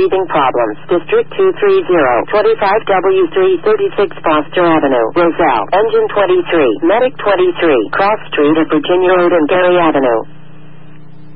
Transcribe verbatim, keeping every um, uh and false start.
breathing problems. District two three zero, twenty-five W three thirty-six Foster Avenue, Roselle. Engine twenty-three, Medic twenty-three, Cross Street at Virginia Road and Gary Avenue.